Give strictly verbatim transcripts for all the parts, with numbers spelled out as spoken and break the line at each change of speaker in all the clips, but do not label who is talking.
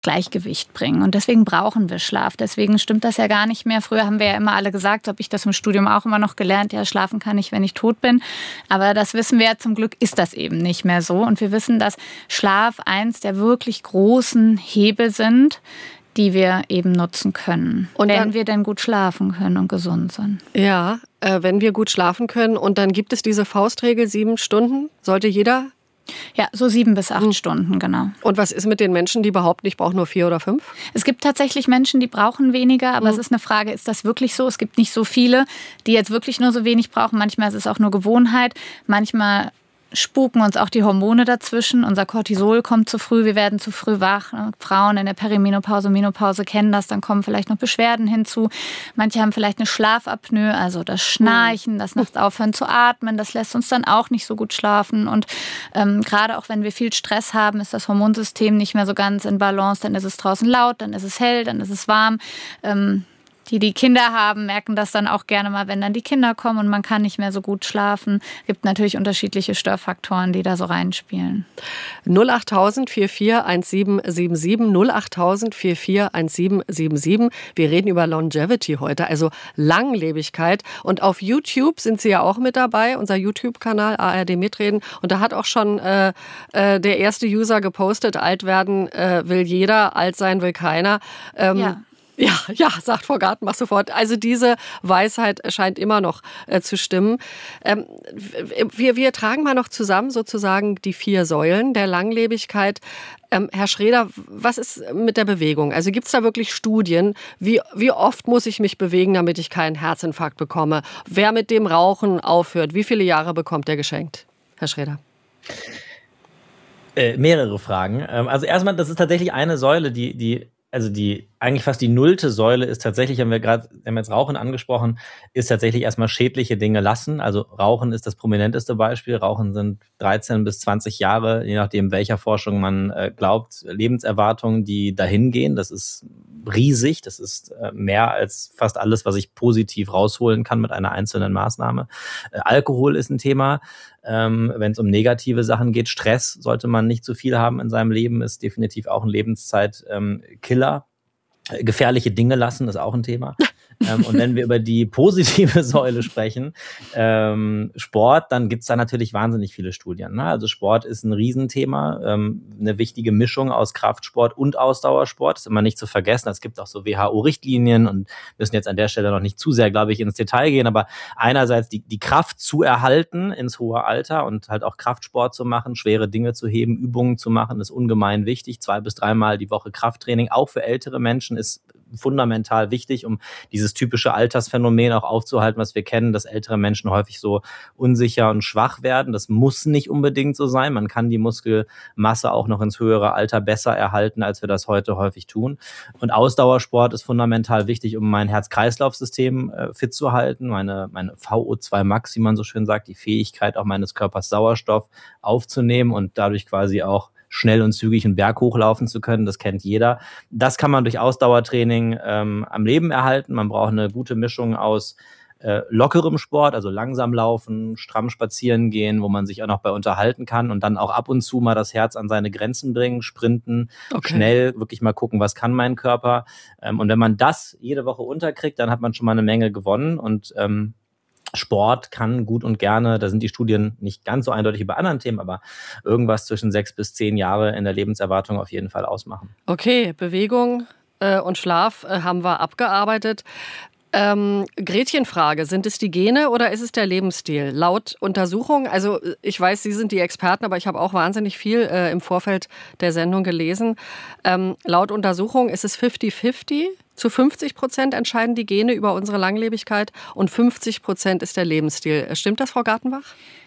Gleichgewicht bringen. Und deswegen brauchen wir Schlaf. Deswegen stimmt das ja gar nicht mehr. Früher haben wir ja immer alle gesagt, so habe ich das im Studium auch immer noch gelernt, ja, schlafen kann ich, wenn ich tot bin. Aber das wissen wir ja zum Glück, ist das eben nicht mehr so. Und wir wissen, dass Schlaf eins der wirklich großen Hebel sind, die wir eben nutzen können, und wenn dann, wir denn gut schlafen können und gesund sind.
Ja, äh, wenn wir gut schlafen können. Und dann gibt es diese Faustregel, sieben Stunden, sollte jeder?
Ja, so sieben bis acht hm. Stunden, genau.
Und was ist mit den Menschen, die behaupten, ich brauche nur vier oder fünf?
Es gibt tatsächlich Menschen, die brauchen weniger, aber hm. es ist eine Frage, ist das wirklich so? Es gibt nicht so viele, die jetzt wirklich nur so wenig brauchen. Manchmal ist es auch nur Gewohnheit, manchmal spuken uns auch die Hormone dazwischen. Unser Cortisol kommt zu früh, wir werden zu früh wach. Frauen in der Perimenopause, Menopause kennen das, dann kommen vielleicht noch Beschwerden hinzu. Manche haben vielleicht eine Schlafapnoe, also das Schnarchen, das nachts aufhören zu atmen, das lässt uns dann auch nicht so gut schlafen. Und ähm, gerade auch wenn wir viel Stress haben, ist das Hormonsystem nicht mehr so ganz in Balance. Dann ist es draußen laut, dann ist es hell, dann ist es warm. Ähm, Die, die Kinder haben, merken das dann auch gerne mal, wenn dann die Kinder kommen und man kann nicht mehr so gut schlafen. Es gibt natürlich unterschiedliche Störfaktoren, die da so reinspielen.
null achttausend vierundvierzig siebzehnhundertsiebenundsiebzig, null achttausend vierundvierzig siebzehnhundertsiebenundsiebzig. Wir reden über Longevity heute, also Langlebigkeit. Und auf YouTube sind Sie ja auch mit dabei, unser YouTube-Kanal A R D Mitreden. Und da hat auch schon äh, äh, der erste User gepostet, alt werden äh, will jeder, alt sein will keiner. Ähm,
ja.
Ja, ja, sagt Frau Gartenbach sofort. Also diese Weisheit scheint immer noch äh, zu stimmen. Ähm, wir, wir tragen mal noch zusammen sozusagen die vier Säulen der Langlebigkeit. Ähm, Herr Schroeder, was ist mit der Bewegung? Also gibt es da wirklich Studien? Wie, wie oft muss ich mich bewegen, damit ich keinen Herzinfarkt bekomme? Wer mit dem Rauchen aufhört, wie viele Jahre bekommt er geschenkt? Herr Schroeder.
Äh, mehrere Fragen. Ähm, also erstmal, das ist tatsächlich eine Säule, die, die also die eigentlich fast die nullte Säule ist tatsächlich, haben wir gerade, haben wir jetzt Rauchen angesprochen, ist tatsächlich erstmal schädliche Dinge lassen. Also Rauchen ist das prominenteste Beispiel. Rauchen sind dreizehn bis zwanzig Jahre, je nachdem welcher Forschung man äh, glaubt, Lebenserwartungen, die dahin gehen. Das ist riesig. Das ist äh, mehr als fast alles, was ich positiv rausholen kann mit einer einzelnen Maßnahme. Äh, Alkohol ist ein Thema. Ähm, wenn es um negative Sachen geht, Stress sollte man nicht zu viel haben in seinem Leben, ist definitiv auch ein Lebenszeitkiller. Ähm, Gefährliche Dinge lassen ist auch ein Thema. ähm, und wenn wir über die positive Säule sprechen, ähm, Sport, dann gibt's da natürlich wahnsinnig viele Studien. Ne? Also Sport ist ein Riesenthema, ähm, eine wichtige Mischung aus Kraftsport und Ausdauersport. Das ist immer nicht zu vergessen. Es gibt auch so W H O-Richtlinien und müssen jetzt an der Stelle noch nicht zu sehr, glaube ich, ins Detail gehen. Aber einerseits die, die Kraft zu erhalten ins hohe Alter und halt auch Kraftsport zu machen, schwere Dinge zu heben, Übungen zu machen, ist ungemein wichtig. Zwei bis dreimal die Woche Krafttraining, auch für ältere Menschen, ist fundamental wichtig, um dieses typische Altersphänomen auch aufzuhalten, was wir kennen, dass ältere Menschen häufig so unsicher und schwach werden. Das muss nicht unbedingt so sein. Man kann die Muskelmasse auch noch ins höhere Alter besser erhalten, als wir das heute häufig tun. Und Ausdauersport ist fundamental wichtig, um mein Herz-Kreislauf-System äh, fit zu halten, meine, meine V O zwei Max, wie man so schön sagt, die Fähigkeit auch meines Körpers Sauerstoff aufzunehmen und dadurch quasi auch schnell und zügig einen Berg hochlaufen zu können, das kennt jeder. Das kann man durch Ausdauertraining ähm, am Leben erhalten. Man braucht eine gute Mischung aus äh, lockerem Sport, also langsam laufen, stramm spazieren gehen, wo man sich auch noch bei unterhalten kann und dann auch ab und zu mal das Herz an seine Grenzen bringen, sprinten, okay. Schnell wirklich mal gucken, was kann mein Körper. Ähm, und wenn man das jede Woche unterkriegt, dann hat man schon mal eine Menge gewonnen und ähm, Sport kann gut und gerne, da sind die Studien nicht ganz so eindeutig über anderen Themen, aber irgendwas zwischen sechs bis zehn Jahre in der Lebenserwartung auf jeden Fall ausmachen.
Okay, Bewegung äh, und Schlaf äh, haben wir abgearbeitet. Ähm, Gretchenfrage, sind es die Gene oder ist es der Lebensstil? Laut Untersuchung, also ich weiß, Sie sind die Experten, aber ich habe auch wahnsinnig viel äh, im Vorfeld der Sendung gelesen. Ähm, laut Untersuchung ist es fünfzig fünfzig. Zu fünfzig Prozent entscheiden die Gene über unsere Langlebigkeit und fünfzig Prozent ist der Lebensstil. Stimmt das, Frau Gartenbach?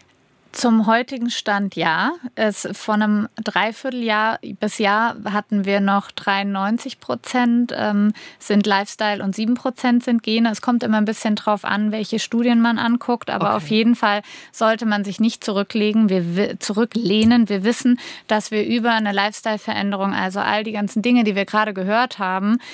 Zum heutigen Stand ja. Es, von einem Dreivierteljahr bis Jahr hatten wir noch dreiundneunzig Prozent ähm, sind Lifestyle und sieben Prozent sind Gene. Es kommt immer ein bisschen drauf an, welche Studien man anguckt. Aber okay. Auf jeden Fall sollte man sich nicht zurücklegen, wir, zurücklehnen. Wir wissen, dass wir über eine Lifestyle-Veränderung, also all die ganzen Dinge, die wir gerade gehört haben,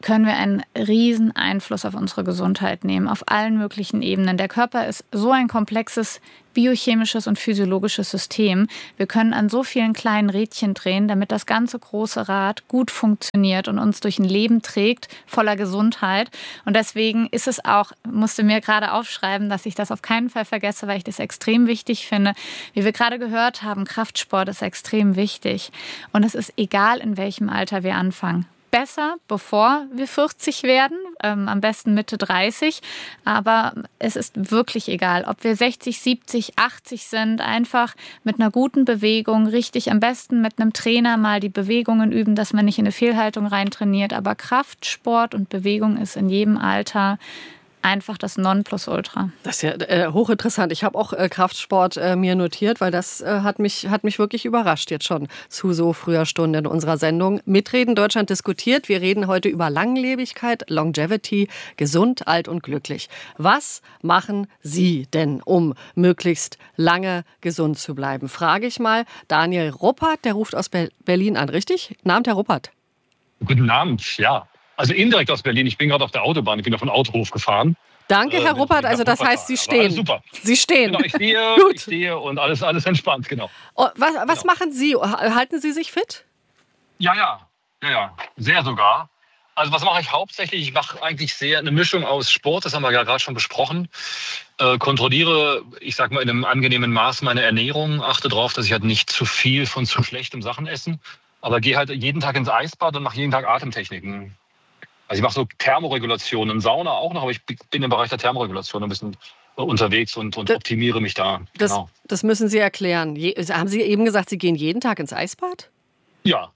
können wir einen riesen Einfluss auf unsere Gesundheit nehmen, auf allen möglichen Ebenen. Der Körper ist so ein komplexes biochemisches und physiologisches System. Wir können an so vielen kleinen Rädchen drehen, damit das ganze große Rad gut funktioniert und uns durch ein Leben trägt, voller Gesundheit. Und deswegen ist es auch, musste mir gerade aufschreiben, dass ich das auf keinen Fall vergesse, weil ich das extrem wichtig finde. Wie wir gerade gehört haben, Kraftsport ist extrem wichtig. Und es ist egal, in welchem Alter wir anfangen. Besser, bevor wir vierzig werden, ähm, am besten Mitte dreißig. Aber es ist wirklich egal, ob wir sechzig, siebzig, achtzig sind. Einfach mit einer guten Bewegung, richtig am besten mit einem Trainer mal die Bewegungen üben, dass man nicht in eine Fehlhaltung reintrainiert. Aber Kraftsport und Bewegung ist in jedem Alter einfach das Nonplusultra.
Das ist ja äh, hochinteressant. Ich habe auch äh, Kraftsport äh, mir notiert, weil das äh, hat mich, hat mich wirklich überrascht jetzt schon zu so früher Stunde in unserer Sendung. Mitreden Deutschland diskutiert. Wir reden heute über Langlebigkeit, Longevity, gesund, alt und glücklich. Was machen Sie denn, um möglichst lange gesund zu bleiben? Frage ich mal Daniel Ruppert, der ruft aus Be- Berlin an, richtig? Guten Abend, Herr Ruppert.
Guten Abend, ja. Also indirekt aus Berlin. Ich bin gerade auf der Autobahn. Ich bin auf den Autohof gefahren.
Danke, Herr äh, Ruppert. Also das heißt, Sie stehen.
Super.
Sie stehen.
Genau, ich stehe, ich stehe und alles, alles entspannt, genau.
Oh, was was
genau.
machen Sie? Halten Sie sich fit?
Ja, ja, ja, ja, sehr sogar. Also was mache ich hauptsächlich? Ich mache eigentlich sehr eine Mischung aus Sport, das haben wir ja gerade schon besprochen. Äh, kontrolliere, ich sag mal, in einem angenehmen Maß meine Ernährung. Achte darauf, dass ich halt nicht zu viel von zu schlechtem Sachen esse. Aber gehe halt jeden Tag ins Eisbad und mache jeden Tag Atemtechniken. Also ich mache so Thermoregulationen, Sauna auch noch, aber ich bin im Bereich der Thermoregulation ein bisschen unterwegs und, und
das,
optimiere mich da.
Das,
genau.
das müssen Sie erklären. Je, haben Sie eben gesagt, Sie gehen jeden Tag ins Eisbad?
Ja,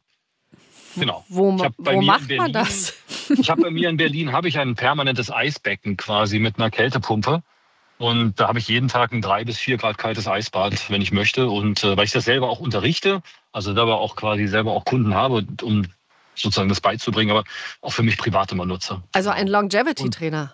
genau.
Wo, wo macht
Berlin,
man das?
Ich habe bei mir in Berlin habe ich ein permanentes Eisbecken quasi mit einer Kältepumpe. Und da habe ich jeden Tag ein drei bis vier Grad kaltes Eisbad, wenn ich möchte. Und äh, weil ich das selber auch unterrichte, also dabei auch quasi selber auch Kunden habe, um sozusagen das beizubringen, aber auch für mich privat immer nutze.
Also ein Longevity-Trainer?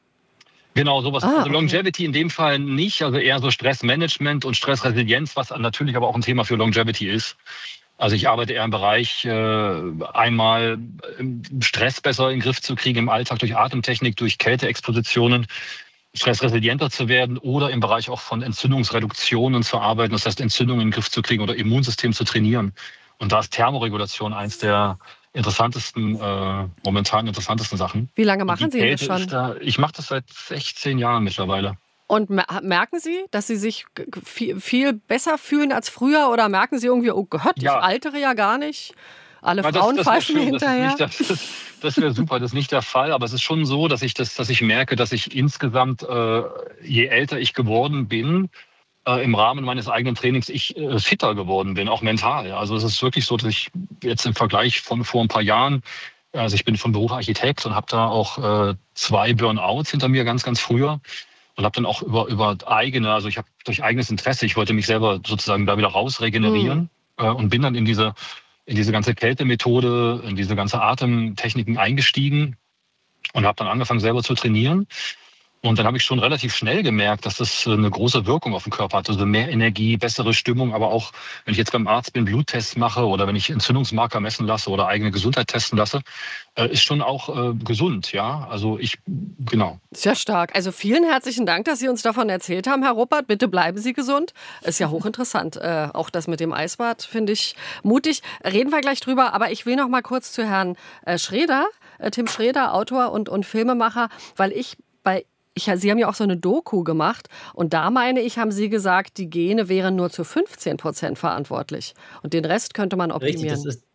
Genau, sowas.
Ah,
also
okay.
Longevity in dem Fall nicht, also eher so Stressmanagement und Stressresilienz, was natürlich aber auch ein Thema für Longevity ist. Also ich arbeite eher im Bereich, äh, einmal Stress besser in den Griff zu kriegen im Alltag durch Atemtechnik, durch Kälteexpositionen, stressresilienter zu werden oder im Bereich auch von Entzündungsreduktionen zu arbeiten, das heißt Entzündungen in den Griff zu kriegen oder Immunsystem zu trainieren. Und da ist Thermoregulation eins der interessantesten, äh, momentan interessantesten Sachen.
Wie lange machen Sie das schon?
Da, ich mache das seit sechzehn Jahren mittlerweile.
Und merken Sie, dass Sie sich viel, viel besser fühlen als früher oder merken Sie irgendwie, oh Gott, ja. ich altere ja gar nicht? Alle ja, Frauen das, das pfeifen mir hinterher.
Das, das, das wäre super, das ist nicht der Fall. Aber es ist schon so, dass ich, das, dass ich merke, dass ich insgesamt, äh, je älter ich geworden bin, äh, im Rahmen meines eigenen Trainings ich äh, fitter geworden bin, auch mental. Also es ist wirklich so, dass ich jetzt im Vergleich von vor ein paar Jahren, also ich bin von Beruf Architekt und habe da auch äh, zwei Burnouts hinter mir ganz, ganz früher. Und habe dann auch über, über eigene, also ich habe durch eigenes Interesse, ich wollte mich selber sozusagen da wieder raus regenerieren mhm. äh, und bin dann in diese in diese ganze Kältemethode, in diese ganze Atemtechniken eingestiegen und habe dann angefangen selber zu trainieren. Und dann habe ich schon relativ schnell gemerkt, dass das eine große Wirkung auf den Körper hat. Also mehr Energie, bessere Stimmung, aber auch, wenn ich jetzt beim Arzt bin, Bluttests mache oder wenn ich Entzündungsmarker messen lasse oder eigene Gesundheit testen lasse, ist schon auch äh, gesund, ja. Also ich, genau.
Sehr stark. Also vielen herzlichen Dank, dass Sie uns davon erzählt haben, Herr Ruppert. Bitte bleiben Sie gesund. Ist ja hochinteressant. Äh, auch das mit dem Eisbad finde ich mutig. Reden wir gleich drüber. Aber ich will noch mal kurz zu Herrn äh, Schreder, äh, Tim Schreder, Autor und, und Filmemacher, weil ich bei Ich, Sie haben ja auch so eine Doku gemacht und da meine ich, haben Sie gesagt, die Gene wären nur zu fünfzehn Prozent verantwortlich und den Rest könnte man optimieren.
Richtig, das ist,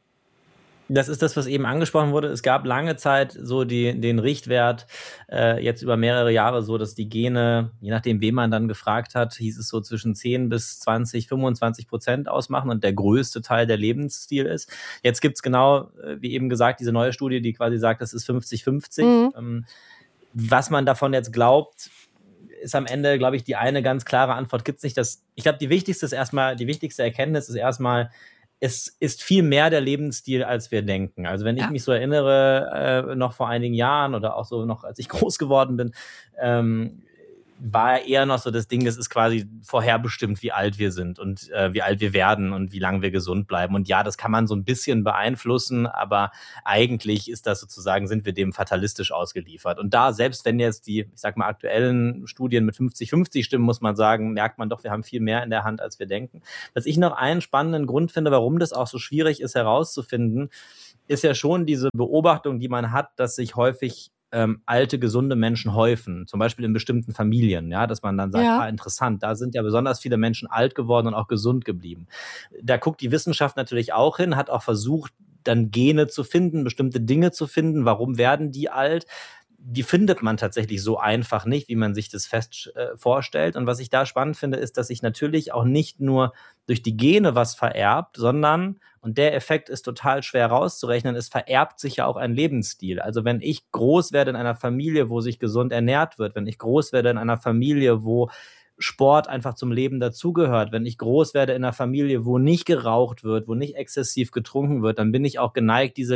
das ist das, was eben angesprochen wurde. Es gab lange Zeit so die, den Richtwert, äh, jetzt über mehrere Jahre so, dass die Gene, je nachdem, wen man dann gefragt hat, hieß es so zwischen zehn bis zwanzig, fünfundzwanzig Prozent ausmachen und der größte Teil der Lebensstil ist. Jetzt gibt es genau, wie eben gesagt, diese neue Studie, die quasi sagt, das ist fünfzig fünfzig. Mhm. Ähm, Was man davon jetzt glaubt, ist am Ende, glaube ich, die eine ganz klare Antwort gibt es nicht. Das, ich glaube, die wichtigste ist erstmal, die wichtigste Erkenntnis ist erstmal, es ist viel mehr der Lebensstil, als wir denken. Also wenn ja. ich mich so erinnere, äh, noch vor einigen Jahren oder auch so noch, als ich groß geworden bin, ähm, war eher noch so das Ding, es ist quasi vorherbestimmt, wie alt wir sind und äh, wie alt wir werden und wie lange wir gesund bleiben. Und ja, das kann man so ein bisschen beeinflussen, aber eigentlich ist das sozusagen, sind wir dem fatalistisch ausgeliefert. Und da, selbst wenn jetzt die, ich sag mal, aktuellen Studien mit fünfzig fünfzig stimmen, muss man sagen, merkt man doch, wir haben viel mehr in der Hand, als wir denken. Was ich noch einen spannenden Grund finde, warum das auch so schwierig ist herauszufinden, ist ja schon diese Beobachtung, die man hat, dass sich häufig Ähm, alte, gesunde Menschen häufen, zum Beispiel in bestimmten Familien, ja, dass man dann sagt,
Ja.
ah, interessant, da sind ja besonders viele Menschen alt geworden und auch gesund geblieben. Da guckt die Wissenschaft natürlich auch hin, hat auch versucht, dann Gene zu finden, bestimmte Dinge zu finden, warum werden die alt? Die findet man tatsächlich so einfach nicht, wie man sich das fest äh, vorstellt. Und was ich da spannend finde, ist, dass sich natürlich auch nicht nur durch die Gene was vererbt, sondern, und der Effekt ist total schwer rauszurechnen, es vererbt sich ja auch ein Lebensstil. Also wenn ich groß werde in einer Familie, wo sich gesund ernährt wird, wenn ich groß werde in einer Familie, wo Sport einfach zum Leben dazugehört, wenn ich groß werde in einer Familie, wo nicht geraucht wird, wo nicht exzessiv getrunken wird, dann bin ich auch geneigt, diese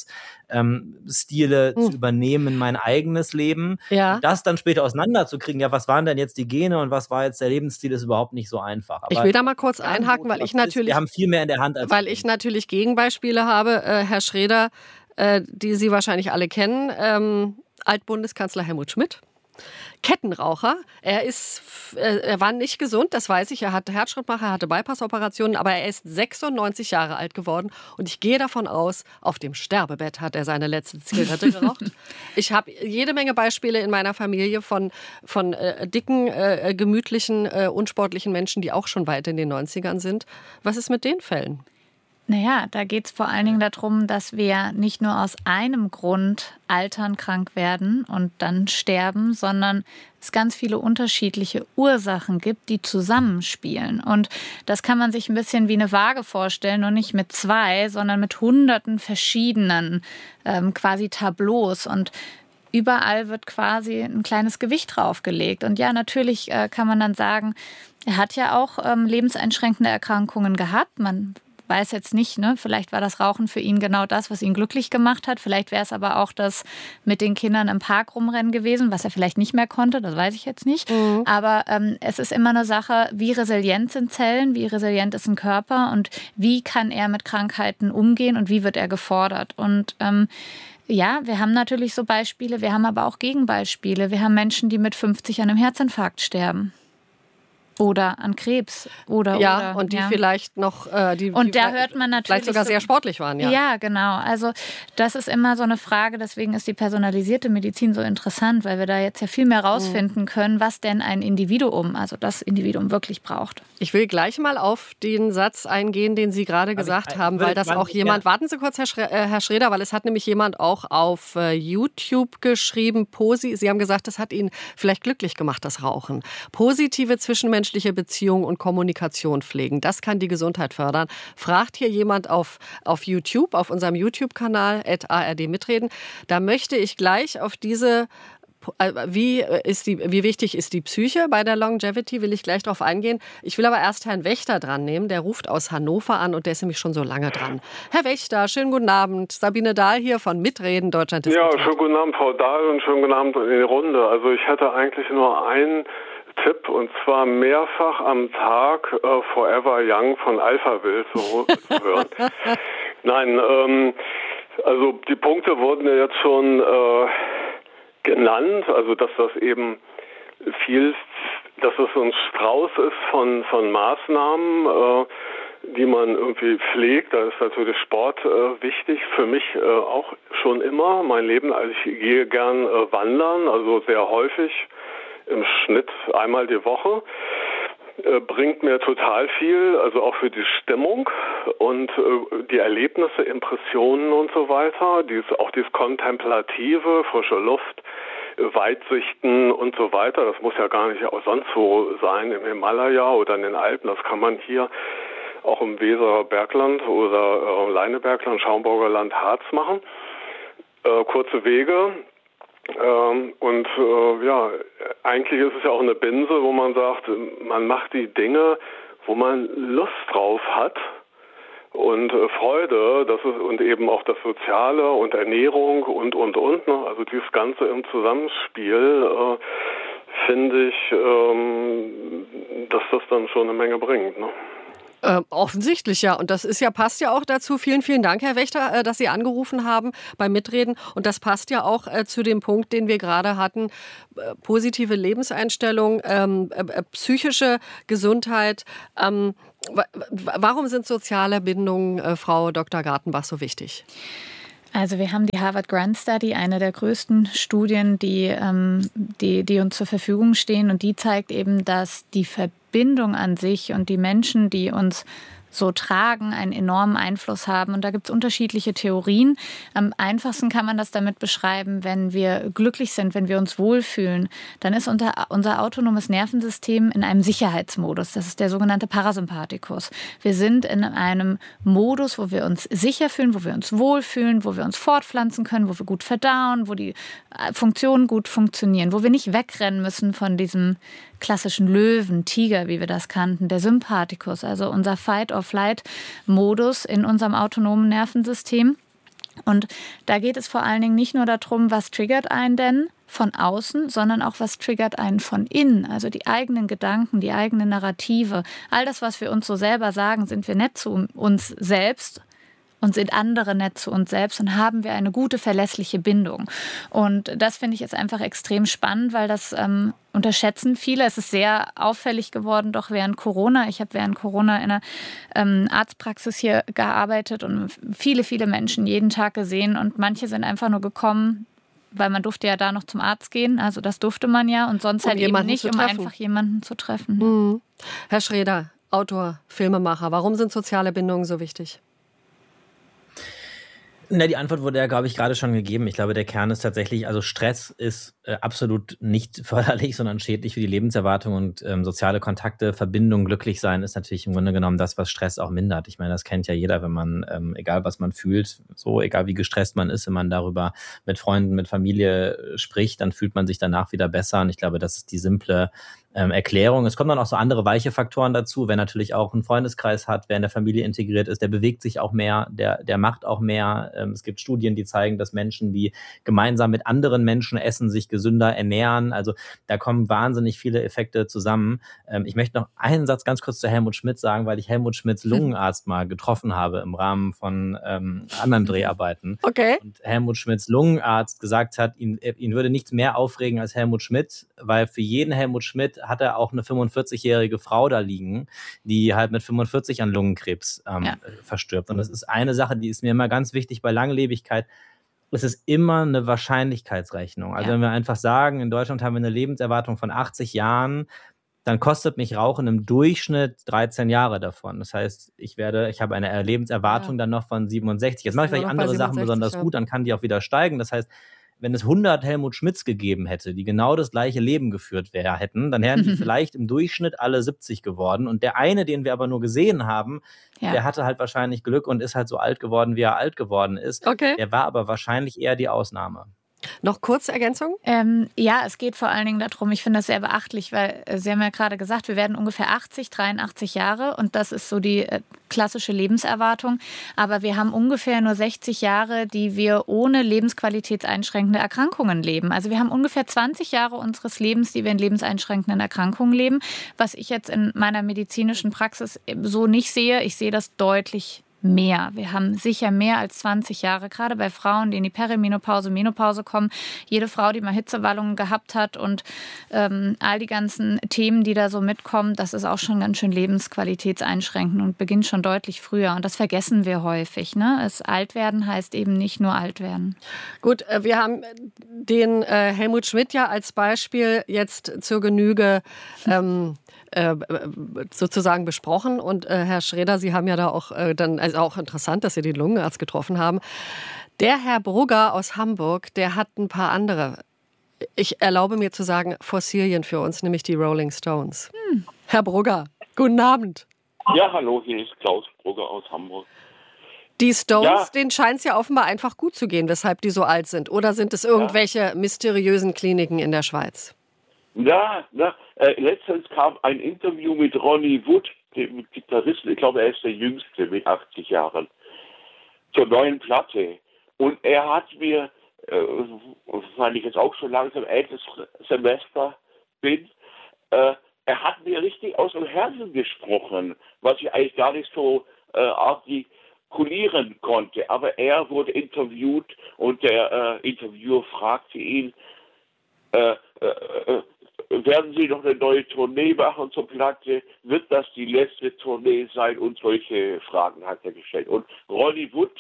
Lebensstile
Hm.
zu übernehmen in mein eigenes Leben.
Ja.
Und das dann später auseinanderzukriegen, ja, was waren denn jetzt die Gene und was war jetzt der Lebensstil, ist überhaupt nicht so einfach. Aber
Ich will da mal kurz
egal,
einhaken,
wo
weil
was
ich
ist,
natürlich,
wir haben viel mehr in der Hand als
weil
wir
ich
denken.
natürlich Gegenbeispiele habe, äh, Herr Schröder, äh, die Sie wahrscheinlich alle kennen. Ähm, Altbundeskanzler Helmut Schmidt. Kettenraucher. Er ist, äh, er war nicht gesund, das weiß ich. Er hatte Herzschrittmacher, er hatte Bypass-Operationen, aber er ist sechsundneunzig Jahre alt geworden und ich gehe davon aus, auf dem Sterbebett hat er seine letzte Zigarette geraucht. Ich habe jede Menge Beispiele in meiner Familie von, von äh, dicken, äh, gemütlichen, äh, unsportlichen Menschen, die auch schon weit in den neunzigern sind. Was ist mit den Fällen?
Naja, da geht es vor allen Dingen darum, dass wir nicht nur aus einem Grund altern, krank werden und dann sterben, sondern es ganz viele unterschiedliche Ursachen gibt, die zusammenspielen. Und das kann man sich ein bisschen wie eine Waage vorstellen und nicht mit zwei, sondern mit hunderten verschiedenen ähm, quasi Tableaus. Und überall wird quasi ein kleines Gewicht draufgelegt. Und ja, natürlich äh, kann man dann sagen, er hat ja auch ähm, lebenseinschränkende Erkrankungen gehabt. Man weiß jetzt nicht, ne? Vielleicht war das Rauchen für ihn genau das, was ihn glücklich gemacht hat. Vielleicht wäre es aber auch das mit den Kindern im Park rumrennen gewesen, was er vielleicht nicht mehr konnte, das weiß ich jetzt nicht. Mhm. Aber ähm, es ist immer eine Sache, wie resilient sind Zellen, wie resilient ist ein Körper und wie kann er mit Krankheiten umgehen und wie wird er gefordert. Und ähm, ja, wir haben natürlich so Beispiele, wir haben aber auch Gegenbeispiele. Wir haben Menschen, die mit fünfzig an einem Herzinfarkt sterben. Oder an Krebs. Oder,
ja,
oder,
und die
ja.
vielleicht noch, äh, die,
und
die
da hört man natürlich
vielleicht sogar
so,
sehr sportlich waren. Ja.
ja, genau. Also das ist immer so eine Frage, deswegen ist die personalisierte Medizin so interessant, weil wir da jetzt ja viel mehr rausfinden können, was denn ein Individuum, also das Individuum wirklich braucht.
Ich will gleich mal auf den Satz eingehen, den Sie gerade gesagt
ich,
haben, weil das auch jemand, warten Sie kurz, Herr, Schre äh, Herr Schröder, weil es hat nämlich jemand auch auf äh, YouTube geschrieben, Posi Sie haben gesagt, das hat Ihnen vielleicht glücklich gemacht, das Rauchen. Positive zwischenmenschliche Beziehungen und Kommunikation pflegen, das kann die Gesundheit fördern. Fragt hier jemand auf, auf YouTube, auf unserem YouTube-Kanal, at A R D mitreden. Da möchte ich gleich auf diese Wie, ist die, wie wichtig ist die Psyche bei der Longevity, will ich gleich darauf eingehen. Ich will aber erst Herrn Wächter dran nehmen, der ruft aus Hannover an und der ist nämlich schon so lange dran. Herr Wächter, schönen guten Abend. Sabine Dahl hier von Mitreden, Deutschland diskutiert.
Ja, schönen guten Abend, Frau Dahl, und schönen guten Abend in die Runde. Also ich hätte eigentlich nur einen Tipp, und zwar mehrfach am Tag äh, Forever Young von Alphaville zu, zu hören. Nein, ähm, also die Punkte wurden ja jetzt schon äh, genannt, also dass das eben viel, dass es so ein Strauß ist von, von Maßnahmen, äh, die man irgendwie pflegt. Da ist natürlich Sport äh, wichtig, für mich äh, auch schon immer, mein Leben. Also ich gehe gern äh, wandern, also sehr häufig, im Schnitt einmal die Woche. Äh, bringt mir total viel, also auch für die Stimmung und äh, die Erlebnisse, Impressionen und so weiter, dies, auch dieses Kontemplative, frische Luft, äh, Weitsichten und so weiter. Das muss ja gar nicht auch sonst so sein, im Himalaya oder in den Alpen. Das kann man hier auch im Weserer Bergland oder äh, Leinebergland, Schaumburger Land, Harz machen. Äh, kurze Wege. Ähm, und äh, ja, eigentlich ist es ja auch eine Binse, wo man sagt, man macht die Dinge, wo man Lust drauf hat und äh, Freude, das ist, und eben auch das Soziale und Ernährung und, und, und, ne? Also dieses Ganze im Zusammenspiel, äh, finde ich, ähm, dass das dann schon eine Menge bringt. Ne?
Äh, offensichtlich, ja. Und das ist ja, passt ja auch dazu. Vielen, vielen Dank, Herr Wächter, äh, dass Sie angerufen haben beim Mitreden. Und das passt ja auch äh, zu dem Punkt, den wir gerade hatten. Äh, positive Lebenseinstellung, ähm, äh, psychische Gesundheit. Ähm, w- warum sind soziale Bindungen, äh, Frau Doktor Gartenbach, so wichtig?
Also wir haben die Harvard Grant Study, eine der größten Studien, die, ähm, die, die uns zur Verfügung stehen. Und die zeigt eben, dass die Verbindung an sich und die Menschen, die uns so tragen, einen enormen Einfluss haben. Und da gibt es unterschiedliche Theorien. Am einfachsten kann man das damit beschreiben, wenn wir glücklich sind, wenn wir uns wohlfühlen, dann ist unser, unser autonomes Nervensystem in einem Sicherheitsmodus. Das ist der sogenannte Parasympathikus. Wir sind in einem Modus, wo wir uns sicher fühlen, wo wir uns wohlfühlen, wo wir uns fortpflanzen können, wo wir gut verdauen, wo die Funktionen gut funktionieren, wo wir nicht wegrennen müssen von diesem klassischen Löwen, Tiger, wie wir das kannten, der Sympathikus, also unser Fight-or-Flight-Modus in unserem autonomen Nervensystem. Und da geht es vor allen Dingen nicht nur darum, was triggert einen denn von außen, sondern auch, was triggert einen von innen, also die eigenen Gedanken, die eigene Narrative. All das, was wir uns so selber sagen, sind wir nett zu uns selbst und sind andere nett zu uns selbst und haben wir eine gute, verlässliche Bindung. Und das finde ich jetzt einfach extrem spannend, weil das ähm, unterschätzen viele. Es ist sehr auffällig geworden, doch während Corona. Ich habe während Corona in einer ähm, Arztpraxis hier gearbeitet und viele, viele Menschen jeden Tag gesehen. Und manche sind einfach nur gekommen, weil man durfte ja da noch zum Arzt gehen. Also das durfte man ja. Und sonst
um
halt eben nicht, um einfach jemanden zu treffen.
Mhm. Herr Schreder, Autor, Filmemacher, warum sind soziale Bindungen so wichtig?
Na, die Antwort wurde ja, glaube ich, gerade schon gegeben. Ich glaube, der Kern ist tatsächlich, also Stress ist äh, absolut nicht förderlich, sondern schädlich für die Lebenserwartung und ähm, soziale Kontakte, Verbindung, glücklich sein ist natürlich im Grunde genommen das, was Stress auch mindert. Ich meine, das kennt ja jeder, wenn man, ähm, egal was man fühlt, so egal wie gestresst man ist, wenn man darüber mit Freunden, mit Familie äh, spricht, dann fühlt man sich danach wieder besser. Und ich glaube, das ist die simple ähm, Erklärung. Es kommen dann auch so andere weiche Faktoren dazu. Wer natürlich auch einen Freundeskreis hat, wer in der Familie integriert ist, der bewegt sich auch mehr, der, der macht auch mehr. Ähm, es gibt Studien, die zeigen, dass Menschen, die gemeinsam mit anderen Menschen essen, sich gesünder ernähren. Also da kommen wahnsinnig viele Effekte zusammen. Ähm, ich möchte noch einen Satz ganz kurz zu Helmut Schmidt sagen, weil ich Helmut Schmidts Lungenarzt mal getroffen habe im Rahmen von ähm, anderen Dreharbeiten.
Okay.
Und Helmut Schmidts Lungenarzt gesagt hat, ihn, ihn würde nichts mehr aufregen als Helmut Schmidt, weil für jeden Helmut Schmidt hat er auch eine fünfundvierzigjährige Frau da liegen, die halt mit fünfundvierzig an Lungenkrebs ähm, ja. verstirbt. Und das ist eine Sache, die ist mir immer ganz wichtig bei Langlebigkeit. Es ist immer eine Wahrscheinlichkeitsrechnung. Also ja. wenn wir einfach sagen, in Deutschland haben wir eine Lebenserwartung von achtzig Jahren, dann kostet mich Rauchen im Durchschnitt dreizehn Jahre davon. Das heißt, ich werde, ich habe eine Lebenserwartung ja. dann noch von siebenundsechzig. Jetzt mache ich vielleicht andere Sachen besonders ja. gut, dann kann die auch wieder steigen. Das heißt, wenn es hundert Helmut Schmidts gegeben hätte, die genau das gleiche Leben geführt wär, hätten, dann wären die vielleicht im Durchschnitt alle siebzig geworden. Und der eine, den wir aber nur gesehen haben, ja. der hatte halt wahrscheinlich Glück und ist halt so alt geworden, wie er alt geworden ist.
Okay.
Der war aber wahrscheinlich eher die Ausnahme.
Noch kurze Ergänzung?
Ähm, ja, es geht vor allen Dingen darum, ich finde das sehr beachtlich, weil äh, Sie haben ja gerade gesagt, wir werden ungefähr achtzig, dreiundachtzig Jahre und das ist so die äh, klassische Lebenserwartung. Aber wir haben ungefähr nur sechzig Jahre, die wir ohne lebensqualitätseinschränkende Erkrankungen leben. Also wir haben ungefähr zwanzig Jahre unseres Lebens, die wir in lebenseinschränkenden Erkrankungen leben. Was ich jetzt in meiner medizinischen Praxis so nicht sehe, ich sehe das deutlich mehr. Wir haben sicher mehr als zwanzig Jahre, gerade bei Frauen, die in die Perimenopause, Menopause kommen. Jede Frau, die mal Hitzewallungen gehabt hat und ähm, all die ganzen Themen, die da so mitkommen, das ist auch schon ganz schön lebensqualitätseinschränkend und beginnt schon deutlich früher. Und das vergessen wir häufig. Ne? Es Altwerden heißt eben nicht nur alt werden.
Gut, wir haben den äh, Helmut Schmidt ja als Beispiel jetzt zur Genüge ähm, Äh, sozusagen besprochen. Und äh, Herr Schreder, Sie haben ja da auch äh, dann, also auch interessant, dass Sie den Lungenarzt getroffen haben. Der Herr Brugger aus Hamburg, der hat ein paar andere, ich erlaube mir zu sagen, Fossilien für uns, nämlich die Rolling Stones. Hm. Herr Brugger, guten Abend.
Ja, hallo, hier ist Klaus Brugger aus Hamburg.
Die Stones,
ja.
denen scheint es ja offenbar einfach gut zu gehen, weshalb die so alt sind. Oder sind es irgendwelche ja. mysteriösen Kliniken in der Schweiz?
Ja, ja äh, letztens kam ein Interview mit Ronnie Wood, dem Gitarristen, ich glaube, er ist der Jüngste mit achtzig Jahren, zur neuen Platte. Und er hat mir, äh, wahrscheinlich jetzt auch schon langsam älteres Semester, bin, äh, er hat mir richtig aus dem Herzen gesprochen, was ich eigentlich gar nicht so äh, artikulieren konnte. Aber er wurde interviewt und der äh, Interviewer fragte ihn, äh, äh, äh, werden Sie noch eine neue Tournee machen zur Platte? Wird das die letzte Tournee sein? Und solche Fragen hat er gestellt. Und Ronnie Wood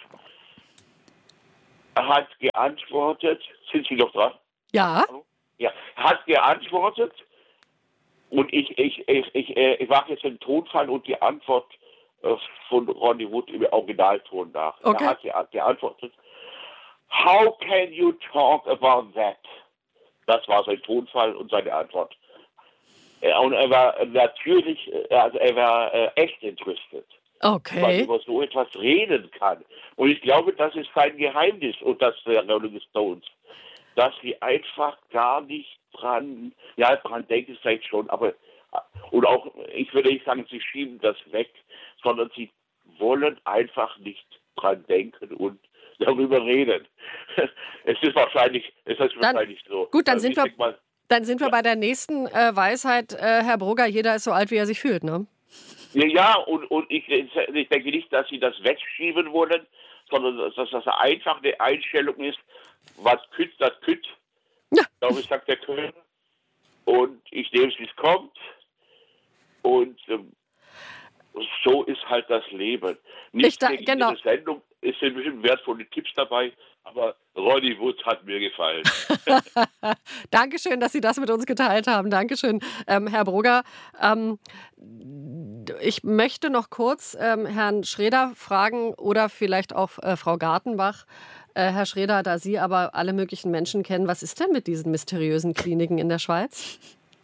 hat geantwortet, sind Sie noch dran?
Ja.
Ja, hat geantwortet und ich, ich, ich, ich, ich mache jetzt den Tonfall und die Antwort äh, von Ronnie Wood im Originalton nach.
Okay.
Er hat geantwortet, how can you talk about that? Das war sein Tonfall und seine Antwort. Und er war natürlich, also er war äh, echt interessiert.
Okay.
Weil man über so etwas reden kann. Und ich glaube, das ist kein Geheimnis und das der Rolling Stones, dass sie einfach gar nicht dran, ja, dran denken vielleicht schon, aber und auch, ich würde nicht sagen, sie schieben das weg, sondern sie wollen einfach nicht dran denken und darüber reden. Es ist wahrscheinlich, es ist
dann,
wahrscheinlich so.
Gut, dann
also
sind wir,
mal,
dann sind wir
ja.
bei der nächsten äh, Weisheit, äh, Herr Brugger, jeder ist so alt, wie er sich fühlt, ne?
Ja, ja und, und ich, ich denke nicht, dass sie das wegschieben wollen, sondern dass das einfach eine Einstellung ist, was kütt, das kütt.
Ja.
Ich glaube, sagt der Köln. Und ich nehme es, wie es kommt. Und ähm, so ist halt das Leben. Nicht
da,
gegen
genau.
Ihre Sendung, es sind bestimmt wertvolle Tipps dabei, aber Ronnie Wood hat mir gefallen.
Dankeschön, dass Sie das mit uns geteilt haben. Dankeschön, ähm, Herr Brugger. Ähm, ich möchte noch kurz ähm, Herrn Schreder fragen oder vielleicht auch äh, Frau Gartenbach. Äh, Herr Schreder, da Sie aber alle möglichen Menschen kennen, was ist denn mit diesen mysteriösen Kliniken in der Schweiz?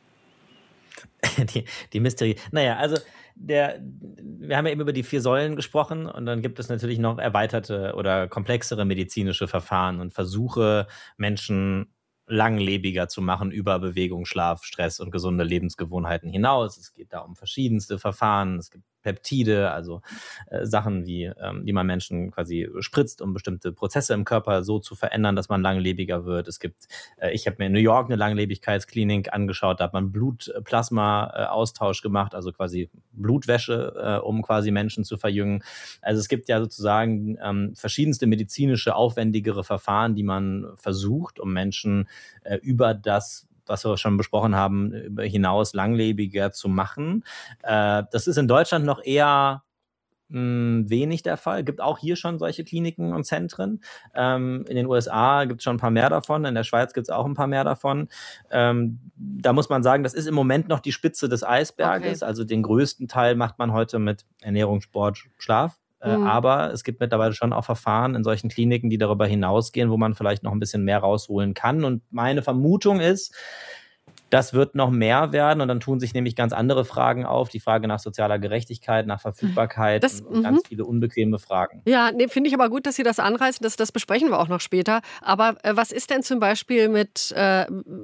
Die, die Mysterie. Naja, also der, wir haben ja eben über die vier Säulen gesprochen und dann gibt es natürlich noch erweiterte oder komplexere medizinische Verfahren und Versuche, Menschen langlebiger zu machen über Bewegung, Schlaf, Stress und gesunde Lebensgewohnheiten hinaus. Es geht da um verschiedenste Verfahren. Es gibt Peptide, also äh, Sachen, wie, ähm, die man Menschen quasi spritzt, um bestimmte Prozesse im Körper so zu verändern, dass man langlebiger wird. Es gibt, äh, ich habe mir in New York eine Langlebigkeitsklinik angeschaut, da hat man Blutplasma-Austausch gemacht, also quasi Blutwäsche, äh, um quasi Menschen zu verjüngen. Also es gibt ja sozusagen ähm, verschiedenste medizinische, aufwendigere Verfahren, die man versucht, um Menschen äh, über das, was wir schon besprochen haben, hinaus langlebiger zu machen. Äh, das ist in Deutschland noch eher mh, wenig der Fall. Gibt auch hier schon solche Kliniken und Zentren. Ähm, in den U S A gibt es schon ein paar mehr davon. In der Schweiz gibt es auch ein paar mehr davon. Ähm, da muss man sagen, das ist im Moment noch die Spitze des Eisberges. Okay. Also den größten Teil macht man heute mit Ernährung, Sport, Schlaf. Mhm. Äh, aber es gibt mittlerweile schon auch Verfahren in solchen Kliniken, die darüber hinausgehen, wo man vielleicht noch ein bisschen mehr rausholen kann. Und meine Vermutung ist, das wird noch mehr werden und dann tun sich nämlich ganz andere Fragen auf. Die Frage nach sozialer Gerechtigkeit, nach Verfügbarkeit das, und, und ganz viele unbequeme Fragen.
Ja, nee, finde ich aber gut, dass Sie das anreißen. Das, das besprechen wir auch noch später. Aber äh, was ist denn zum Beispiel mit äh,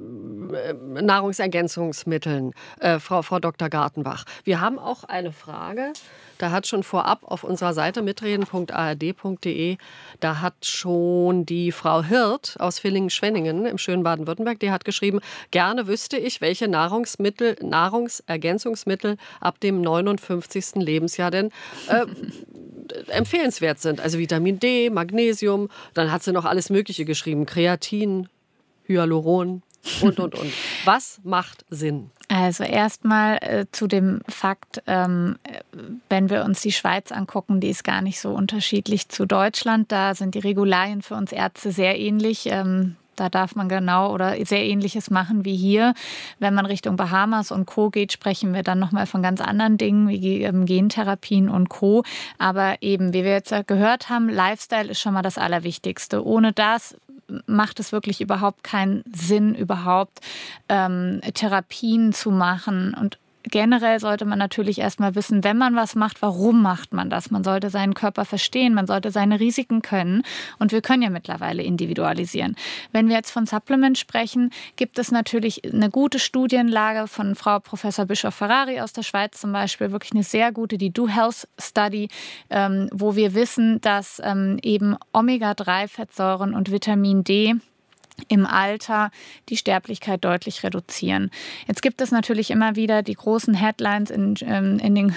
Nahrungsergänzungsmitteln, äh, Frau, Frau Doktor Gartenbach? Wir haben auch eine Frage. Da hat schon vorab auf unserer Seite mitreden punkt a r d punkt d e, da hat schon die Frau Hirt aus Villingen-Schwenningen im schönen Baden-Württemberg, die hat geschrieben, gerne wüsste ich, welche Nahrungsmittel, Nahrungsergänzungsmittel ab dem neunundfünfzigsten Lebensjahr denn äh, empfehlenswert sind. Also Vitamin D, Magnesium, dann hat sie noch alles Mögliche geschrieben, Kreatin, Hyaluron und, und, und. Was macht Sinn?
Also erstmal äh, zu dem Fakt, ähm, wenn wir uns die Schweiz angucken, die ist gar nicht so unterschiedlich zu Deutschland. Da sind die Regularien für uns Ärzte sehr ähnlich. Ähm, da darf man genau oder sehr Ähnliches machen wie hier. Wenn man Richtung Bahamas und Co. geht, sprechen wir dann nochmal von ganz anderen Dingen wie ähm, Gentherapien und Co. Aber eben, wie wir jetzt gehört haben, Lifestyle ist schon mal das Allerwichtigste. Ohne das macht es wirklich überhaupt keinen Sinn, überhaupt ähm, Therapien zu machen. Und generell sollte man natürlich erstmal wissen, wenn man was macht, warum macht man das? Man sollte seinen Körper verstehen, man sollte seine Risiken können. Und wir können ja mittlerweile individualisieren. Wenn wir jetzt von Supplement sprechen, gibt es natürlich eine gute Studienlage von Frau Professor Bischoff-Ferrari aus der Schweiz zum Beispiel, wirklich eine sehr gute, die Do Health Study, ähm, wo wir wissen, dass ähm, eben Omega drei Fettsäuren und Vitamin D im Alter die Sterblichkeit deutlich reduzieren. Jetzt gibt es natürlich immer wieder die großen Headlines in, in den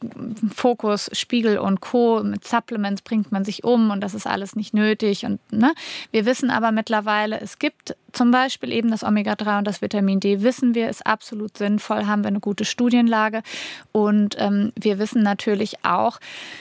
Fokus, Spiegel und Co. Mit Supplements bringt man sich um und das ist alles nicht nötig. Und, ne? Wir wissen aber mittlerweile, es gibt zum Beispiel eben das Omega drei und das Vitamin D, wissen wir, ist absolut sinnvoll, haben wir eine gute Studienlage. Und ähm, wir wissen natürlich auch,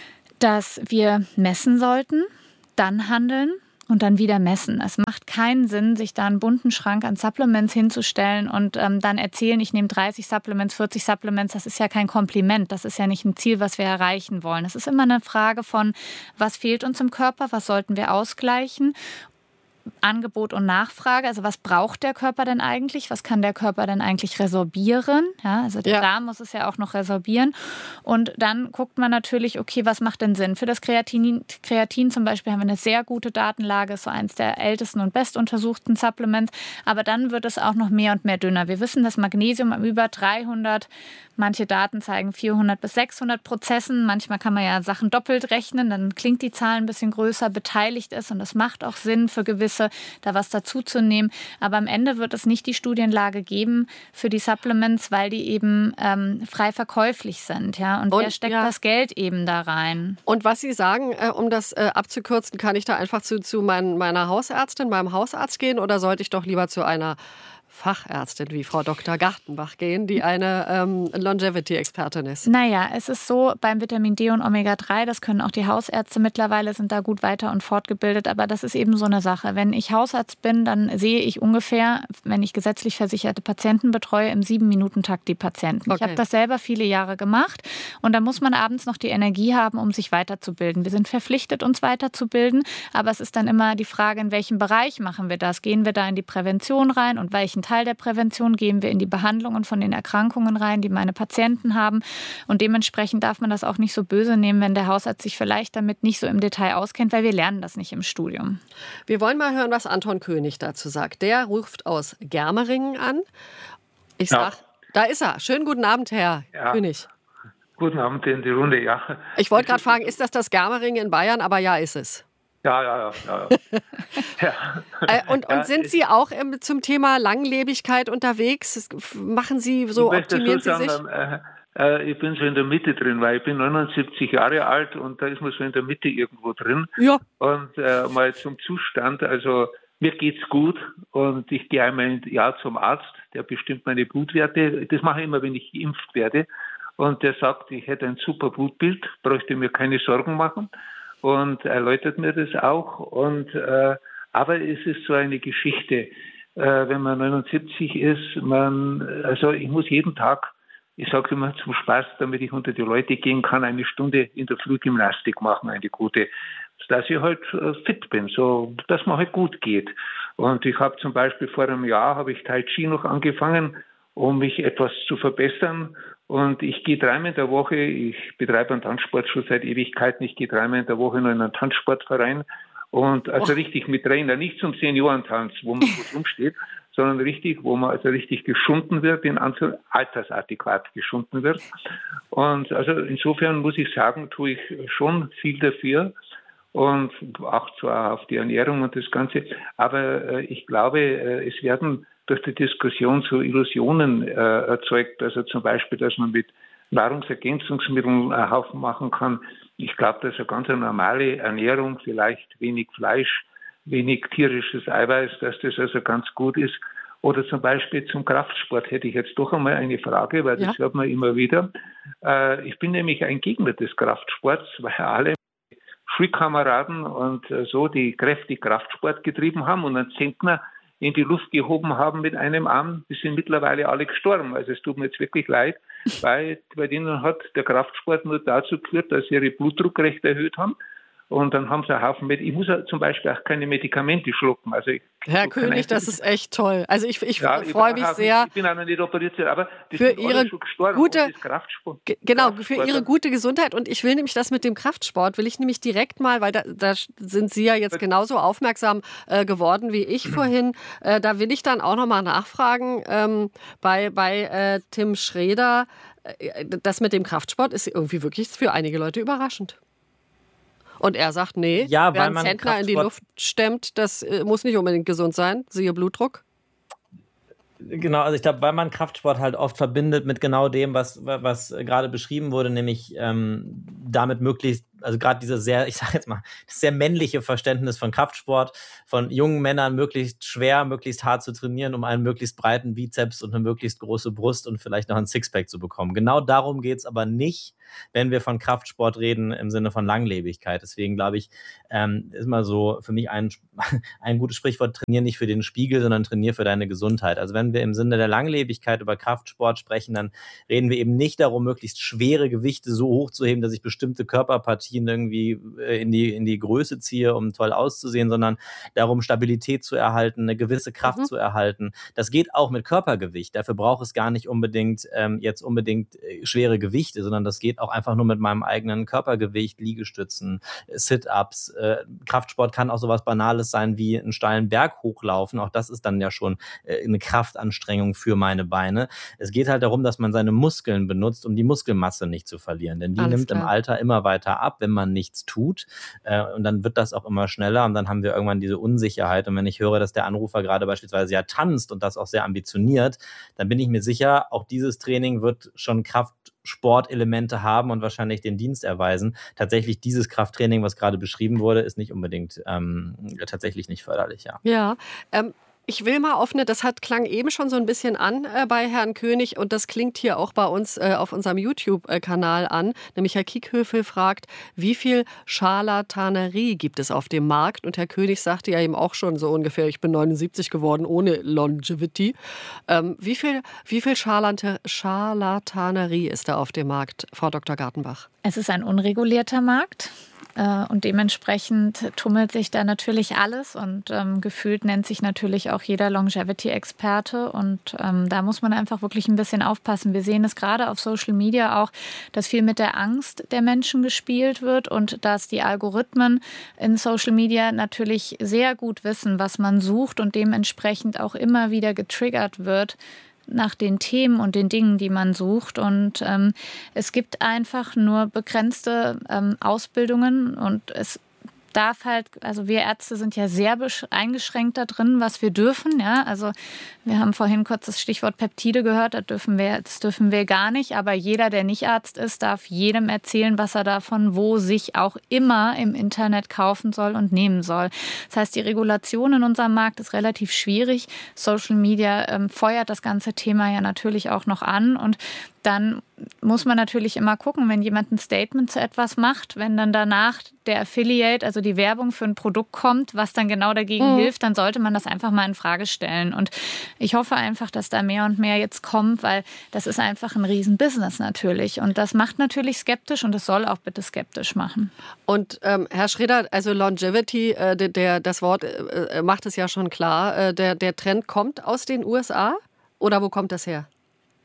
dass wir messen sollten, dann handeln und dann wieder messen. Es macht keinen Sinn, sich da einen bunten Schrank an Supplements hinzustellen und ähm, dann erzählen, ich nehme dreißig Supplements, vierzig Supplements. Das ist ja kein Kompliment. Das ist ja nicht ein Ziel, was wir erreichen wollen. Es ist immer eine Frage von, was fehlt uns im Körper, was sollten wir ausgleichen? Angebot und Nachfrage, also was braucht der Körper denn eigentlich? Was kann der Körper denn eigentlich resorbieren? Ja, also der ja. Darm muss es ja auch noch resorbieren. Und dann guckt man natürlich, okay, was macht denn Sinn? Für das Kreatin, Kreatin zum Beispiel haben wir eine sehr gute Datenlage, ist so eins der ältesten und bestuntersuchten Supplements. Aber dann wird es auch noch mehr und mehr dünner. Wir wissen, dass Magnesium am über dreihundert, manche Daten zeigen vierhundert bis sechshundert Prozessen. Manchmal kann man ja Sachen doppelt rechnen, dann klingt die Zahl ein bisschen größer, beteiligt ist. Und das macht auch Sinn für gewisse da was dazuzunehmen. Aber am Ende wird es nicht die Studienlage geben für die Supplements, weil die eben ähm, frei verkäuflich sind. Ja? Und, und wer steckt ja. das Geld eben da rein?
Und was Sie sagen, äh, um das äh, abzukürzen, kann ich da einfach zu, zu mein, meiner Hausärztin, meinem Hausarzt gehen oder sollte ich doch lieber zu einer Fachärztin wie Frau Doktor Gartenbach gehen, die eine ähm, Longevity-Expertin ist?
Naja, es ist so, beim Vitamin D und Omega drei, das können auch die Hausärzte mittlerweile, sind da gut weiter und fortgebildet, aber das ist eben so eine Sache. Wenn ich Hausarzt bin, dann sehe ich ungefähr, wenn ich gesetzlich versicherte Patienten betreue, im sieben-Minuten-Takt die Patienten. Okay. Ich habe das selber viele Jahre gemacht und da muss man abends noch die Energie haben, um sich weiterzubilden. Wir sind verpflichtet, uns weiterzubilden, aber es ist dann immer die Frage, in welchem Bereich machen wir das? Gehen wir da in die Prävention rein und welchen Teil der Prävention gehen wir in die Behandlungen von den Erkrankungen rein, die meine Patienten haben. Und dementsprechend darf man das auch nicht so böse nehmen, wenn der Hausarzt sich vielleicht damit nicht so im Detail auskennt, weil wir lernen das nicht im Studium.
Wir wollen mal hören, was Anton König dazu sagt. Der ruft aus Germeringen an. Ich sag, ja. Da ist er. Schönen guten Abend, Herr ja. König.
Guten Abend in die Runde, ja.
Ich wollte gerade fragen, ist das das Germeringen in Bayern? Aber ja, ist es.
Ja, ja, ja. ja,
ja. äh, und, und sind Sie auch ähm, zum Thema Langlebigkeit unterwegs? Machen Sie so, optimieren Sie sich?
Äh, äh, ich bin so in der Mitte drin, weil ich bin neunundsiebzig Jahre alt und da ist man so in der Mitte irgendwo drin.
Ja.
Und äh, mal zum Zustand, also mir geht's gut und ich gehe einmal im Jahr zum Arzt, der bestimmt meine Blutwerte. Das mache ich immer, wenn ich geimpft werde. Und der sagt, ich hätte ein super Blutbild, bräuchte mir keine Sorgen machen. Und erläutert mir das auch. Und äh, aber es ist so eine Geschichte, äh, wenn man neunundsiebzig ist, man, also ich muss jeden Tag, ich sage immer zum Spaß, damit ich unter die Leute gehen kann, eine Stunde in der Frühgymnastik machen, eine gute, dass ich halt äh, fit bin, so dass man halt gut geht. Und ich habe zum Beispiel vor einem Jahr habe ich Tai Chi noch angefangen, um mich etwas zu verbessern. Und ich gehe dreimal in der Woche, ich betreibe einen Tanzsport schon seit Ewigkeiten, ich gehe dreimal in der Woche noch in einen Tanzsportverein und also oh. richtig mit Trainer, nicht zum Seniorentanz, wo man gut rumsteht, sondern richtig, wo man also richtig geschunden wird, in Anzahl altersadäquat geschunden wird. Und also insofern muss ich sagen, tue ich schon viel dafür und auch zwar auf die Ernährung und das Ganze, aber äh, ich glaube, äh, es werden durch die Diskussion so Illusionen äh, erzeugt, also zum Beispiel, dass man mit Nahrungsergänzungsmitteln einen Haufen machen kann. Ich glaube, dass eine ganz normale Ernährung, vielleicht wenig Fleisch, wenig tierisches Eiweiß, dass das also ganz gut ist. Oder zum Beispiel zum Kraftsport hätte ich jetzt doch einmal eine Frage, weil das ja. hört man immer wieder. Äh, ich bin nämlich ein Gegner des Kraftsports, weil alle Schulkameraden und äh, so, die kräftig Kraftsport getrieben haben und dann Zentner in die Luft gehoben haben mit einem Arm, die sind mittlerweile alle gestorben. Also es tut mir jetzt wirklich leid, weil bei denen hat der Kraftsport nur dazu geführt, dass sie ihre Blutdruck recht erhöht haben. Und dann haben sie einen Haufen mit. Ich muss ja zum Beispiel auch keine Medikamente schlucken. Also ich
Herr König, das ist echt toll. Also ich, ich ja, freue mich sehr.
Ich bin auch noch nicht operiert, aber
die für sind ihre alle schon gestorben. Gute, Kraftsport, genau, Kraftsport. Für Ihre gute Gesundheit. Und ich will nämlich das mit dem Kraftsport, will ich nämlich direkt mal, weil da, da sind Sie ja jetzt genauso aufmerksam äh, geworden wie ich vorhin. Äh, da will ich dann auch noch mal nachfragen ähm, bei, bei äh, Tim Schraeder. Äh, das mit dem Kraftsport ist irgendwie wirklich für einige Leute überraschend. Und er sagt, nee,
ja,
wer
weil
einen
man
Zentner in die
Kraftsport-
Luft stemmt, das äh, muss nicht unbedingt gesund sein, siehe Blutdruck.
Genau, also ich glaube, weil man Kraftsport halt oft verbindet mit genau dem, was, was gerade beschrieben wurde, nämlich ähm, damit möglichst, also gerade dieses sehr, ich sage jetzt mal, das sehr männliche Verständnis von Kraftsport, von jungen Männern möglichst schwer, möglichst hart zu trainieren, um einen möglichst breiten Bizeps und eine möglichst große Brust und vielleicht noch ein Sixpack zu bekommen. Genau darum geht es aber nicht, wenn wir von Kraftsport reden im Sinne von Langlebigkeit. Deswegen glaube ich, ähm, ist mal so für mich ein, ein gutes Sprichwort: trainier nicht für den Spiegel, sondern trainier für deine Gesundheit. Also wenn wir im Sinne der Langlebigkeit über Kraftsport sprechen, dann reden wir eben nicht darum, möglichst schwere Gewichte so hoch zu heben, dass ich bestimmte Körperpartien irgendwie in die, in die Größe ziehe, um toll auszusehen, sondern darum, Stabilität zu erhalten, eine gewisse Kraft
Mhm.
zu erhalten. Das geht auch mit Körpergewicht. Dafür braucht es gar nicht unbedingt ähm, jetzt unbedingt äh, schwere Gewichte, sondern das geht auch einfach nur mit meinem eigenen Körpergewicht, Liegestützen, äh, Sit-Ups. Äh, Kraftsport kann auch sowas Banales sein wie einen steilen Berg hochlaufen. Auch das ist dann ja schon äh, eine Kraftanstrengung für meine Beine. Es geht halt darum, dass man seine Muskeln benutzt, um die Muskelmasse nicht zu verlieren. Denn die
Alles
nimmt im
klar.
Alter immer weiter ab, wenn man nichts tut. Äh, und dann wird das auch immer schneller und dann haben wir irgendwann diese Unsicherheit. Und wenn ich höre, dass der Anrufer gerade beispielsweise ja tanzt und das auch sehr ambitioniert, dann bin ich mir sicher, auch dieses Training wird schon Kraftsportelemente haben und wahrscheinlich den Dienst erweisen. Tatsächlich dieses Krafttraining, was gerade beschrieben wurde, ist nicht unbedingt ähm, tatsächlich nicht förderlich, ja.
Ja, ähm, ich will mal offene, das hat klang eben schon so ein bisschen an äh, bei Herrn König und das klingt hier auch bei uns äh, auf unserem YouTube-Kanal an. Nämlich Herr Kiekhöfel fragt, wie viel Scharlatanerie gibt es auf dem Markt? Und Herr König sagte ja eben auch schon so ungefähr, ich bin neunundsiebzig geworden ohne Longevity. Ähm, wie viel, wie viel Scharlate, Scharlatanerie ist da auf dem Markt, Frau Doktor Gartenbach?
Es ist ein unregulierter Markt. Äh, Und dementsprechend tummelt sich da natürlich alles und ähm, gefühlt nennt sich natürlich auch jeder Longevity-Experte. Und ähm, da muss man einfach wirklich ein bisschen aufpassen. Wir sehen es gerade auf Social Media auch, dass viel mit der Angst der Menschen gespielt wird und dass die Algorithmen in Social Media natürlich sehr gut wissen, was man sucht und dementsprechend auch immer wieder getriggert wird nach den Themen und den Dingen, die man sucht. Und ähm, es gibt einfach nur begrenzte ähm, Ausbildungen und es darf halt, also wir Ärzte sind ja sehr besch- eingeschränkt da drin, was wir dürfen. Ja, also wir haben vorhin kurz das Stichwort Peptide gehört, das dürfen wir, das dürfen wir gar nicht. Aber jeder, der nicht Arzt ist, darf jedem erzählen, was er davon wo sich auch immer im Internet kaufen soll und nehmen soll. Das heißt, die Regulation in unserem Markt ist relativ schwierig. Social Media ähm, feuert das ganze Thema ja natürlich auch noch an und dann muss man natürlich immer gucken, wenn jemand ein Statement zu etwas macht, wenn dann danach der Affiliate, also die Werbung für ein Produkt kommt, was dann genau dagegen
Mhm.
hilft, dann sollte man das einfach mal in Frage stellen. Und ich hoffe einfach, dass da mehr und mehr jetzt kommt, weil das ist einfach ein Riesenbusiness natürlich. Und das macht natürlich skeptisch und es soll auch bitte skeptisch machen.
Und ähm, Herr Schreder, also Longevity, äh, der, der, das Wort äh, macht es ja schon klar, äh, der, der Trend kommt aus den U S A oder wo kommt das her?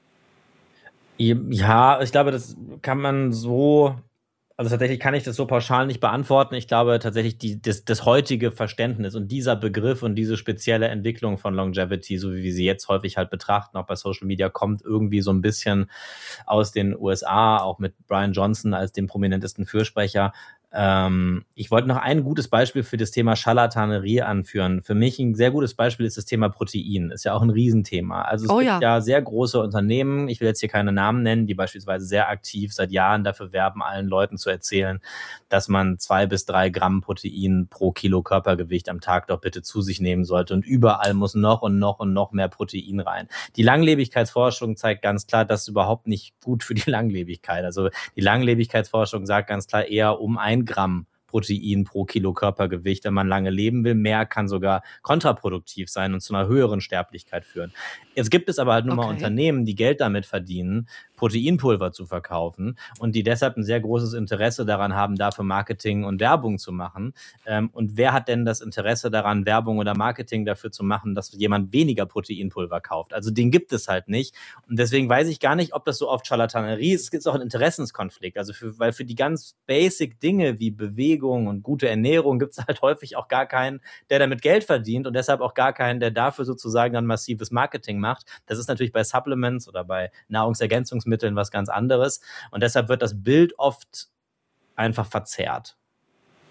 Ja, ich glaube, das kann man so, also tatsächlich kann ich das so pauschal nicht beantworten. Ich glaube tatsächlich, die, das, das heutige Verständnis und dieser Begriff und diese spezielle Entwicklung von Longevity, so wie wir sie jetzt häufig halt betrachten, auch bei Social Media, kommt irgendwie so ein bisschen aus den U S A, auch mit Brian Johnson als dem prominentesten Fürsprecher. Ähm, ich wollte noch ein gutes Beispiel für das Thema Scharlatanerie anführen. Für mich ein sehr gutes Beispiel ist das Thema Protein. Ist ja auch ein Riesenthema. Also es
Oh
gibt
ja.
ja sehr große Unternehmen, ich will jetzt hier keine Namen nennen, die beispielsweise sehr aktiv seit Jahren dafür werben, allen Leuten zu erzählen, dass man zwei bis drei Gramm Protein pro Kilo Körpergewicht am Tag doch bitte zu sich nehmen sollte. Und überall muss noch und noch und noch mehr Protein rein. Die Langlebigkeitsforschung zeigt ganz klar, das ist überhaupt nicht gut für die Langlebigkeit. Also die Langlebigkeitsforschung sagt ganz klar eher um ein Gramm Protein pro Kilo Körpergewicht, wenn man lange leben will. Mehr kann sogar kontraproduktiv sein und zu einer höheren Sterblichkeit führen. Jetzt gibt es aber halt nur mal
Okay.
Unternehmen, die Geld damit verdienen, Proteinpulver zu verkaufen und die deshalb ein sehr großes Interesse daran haben, dafür Marketing und Werbung zu machen. Ähm, und wer hat denn das Interesse daran, Werbung oder Marketing dafür zu machen, dass jemand weniger Proteinpulver kauft? Also den gibt es halt nicht. Und deswegen weiß ich gar nicht, ob das so oft Scharlatanerie ist. Es gibt auch einen Interessenskonflikt. Also für, weil für die ganz basic Dinge wie Bewegung und gute Ernährung gibt es halt häufig auch gar keinen, der damit Geld verdient und deshalb auch gar keinen, der dafür sozusagen dann massives Marketing macht. Das ist natürlich bei Supplements oder bei Nahrungsergänzungsmitteln was ganz anderes. Und deshalb wird das Bild oft einfach verzerrt.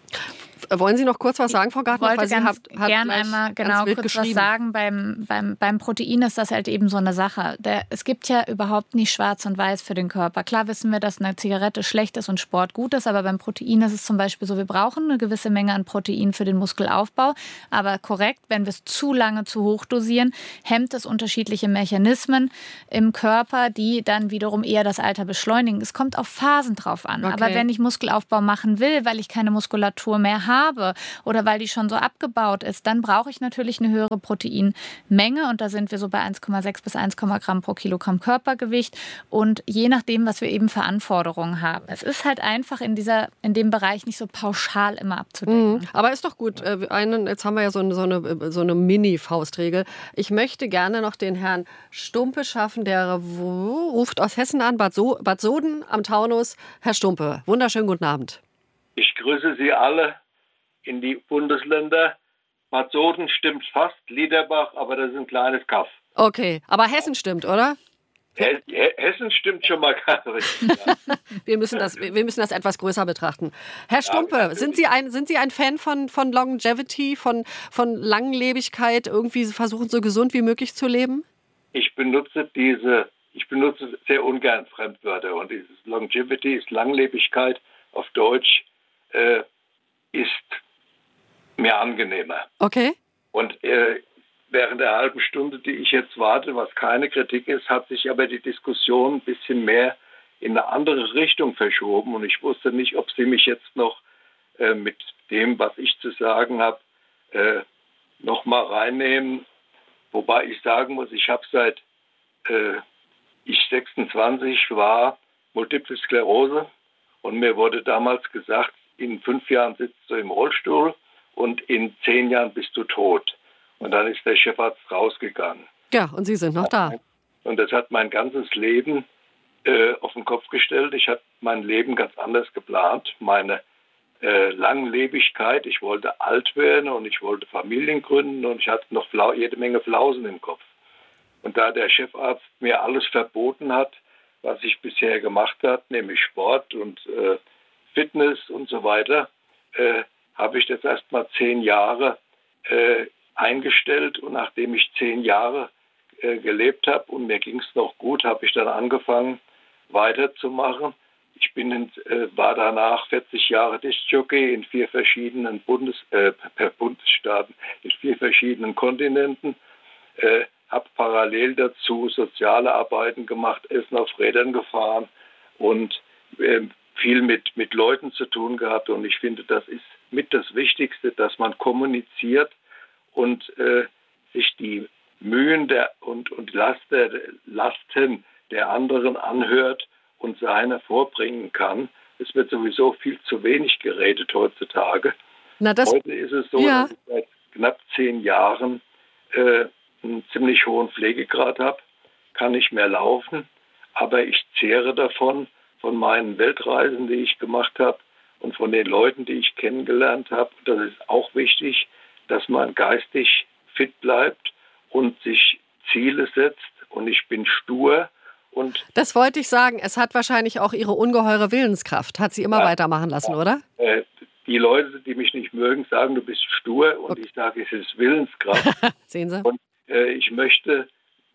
Wollen Sie noch kurz was sagen, Frau Gartner?
Ich wollte ganz gerne einmal genau kurz was sagen. Beim, beim, beim Protein ist das halt eben so eine Sache. Der, es gibt ja überhaupt nicht schwarz und weiß für den Körper. Klar wissen wir, dass eine Zigarette schlecht ist und Sport gut ist, aber beim Protein ist es zum Beispiel so, wir brauchen eine gewisse Menge an Protein für den Muskelaufbau. Aber korrekt, wenn wir es zu lange zu hoch dosieren, hemmt es unterschiedliche Mechanismen im Körper, die dann wiederum eher das Alter beschleunigen. Es kommt auf Phasen drauf an. Okay. Aber wenn ich Muskelaufbau machen will, weil ich keine Muskulatur mehr habe, habe oder weil die schon so abgebaut ist, dann brauche ich natürlich eine höhere Proteinmenge und da sind wir so bei eins Komma sechs bis eins Gramm pro Kilogramm Körpergewicht und je nachdem, was wir eben für Anforderungen haben. Es ist halt einfach in, dieser, in dem Bereich nicht so pauschal immer abzudecken.
Mhm. Aber ist doch gut. Einen, jetzt haben wir ja so eine, so eine, so eine Mini-Faustregel. Ich möchte gerne noch den Herrn Stumpe schaffen, der wo, ruft aus Hessen an, Bad, so Bad Soden am Taunus. Herr Stumpe, wunderschönen guten Abend.
Ich grüße Sie alle in die Bundesländer. Bad Soden stimmt fast, Liederbach, aber das ist ein kleines Kaff.
Okay, aber Hessen stimmt, oder?
Hessen stimmt schon mal ganz richtig. Ja.
wir, müssen das, wir müssen das etwas größer betrachten. Herr Stumpe, ja, sind Sie ein, sind Sie ein Fan von, von Longevity, von, von Langlebigkeit, irgendwie versuchen, so gesund wie möglich zu leben?
Ich benutze diese, ich benutze sehr ungern Fremdwörter und dieses Longevity ist Langlebigkeit auf Deutsch, äh, ist mir angenehmer.
Okay.
Und äh, während der halben Stunde, die ich jetzt warte, was keine Kritik ist, hat sich aber die Diskussion ein bisschen mehr in eine andere Richtung verschoben. Und ich wusste nicht, ob Sie mich jetzt noch äh, mit dem, was ich zu sagen habe, äh, noch mal reinnehmen. Wobei ich sagen muss, ich habe seit äh, ich sechsundzwanzig war Multiple Sklerose und mir wurde damals gesagt, in fünf Jahren sitzt du im Rollstuhl und in zehn Jahren bist du tot. Und dann ist der Chefarzt rausgegangen.
Ja, und Sie sind noch da.
Und das hat mein ganzes Leben äh, auf den Kopf gestellt. Ich habe mein Leben ganz anders geplant. Meine äh, Langlebigkeit, ich wollte alt werden und ich wollte Familien gründen und ich hatte noch Flau- jede Menge Flausen im Kopf. Und da der Chefarzt mir alles verboten hat, was ich bisher gemacht habe, nämlich Sport und äh, Fitness und so weiter, äh, habe ich das erst mal zehn Jahre äh, eingestellt. Und nachdem ich zehn Jahre äh, gelebt habe und mir ging es noch gut, habe ich dann angefangen weiterzumachen. Ich bin in, äh, war danach vierzig Jahre Diskjockey in vier verschiedenen Bundes, äh, per Bundesstaaten, in vier verschiedenen Kontinenten. Äh, habe parallel dazu soziale Arbeiten gemacht, Essen auf Rädern gefahren und äh, viel mit, mit Leuten zu tun gehabt. Und ich finde, das ist mit das Wichtigste, dass man kommuniziert und äh, sich die Mühen der, und, und Laster, Lasten der anderen anhört und seine vorbringen kann. Es wird sowieso viel zu wenig geredet heutzutage.
Na, das,
Heute ist es so,
ja.
dass ich seit knapp zehn Jahren äh, einen ziemlich hohen Pflegegrad habe, kann nicht mehr laufen, aber ich zehre davon, von meinen Weltreisen, die ich gemacht habe und von den Leuten, die ich kennengelernt habe. Das ist auch wichtig, dass man geistig fit bleibt und sich Ziele setzt. Und ich bin stur. Und
das wollte ich sagen. Es hat wahrscheinlich auch Ihre ungeheure Willenskraft. Hat Sie immer ja, weitermachen lassen, ja. oder?
Äh, die Leute, die mich nicht mögen, sagen, du bist stur. Und okay. ich sage, es ist Willenskraft.
Sehen Sie?
Und äh, ich möchte